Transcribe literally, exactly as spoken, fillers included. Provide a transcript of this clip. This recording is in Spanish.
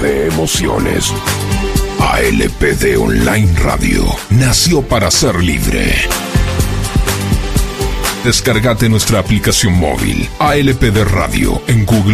de emociones. A L P D Online Radio nació para ser libre. Descárgate nuestra aplicación móvil A L P D Radio en Google